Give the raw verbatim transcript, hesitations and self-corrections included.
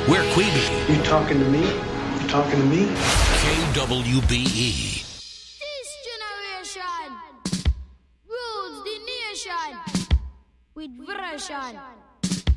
We're Queeby. You talking to me? You talking to me? K W B E. This generation rules the nation with version.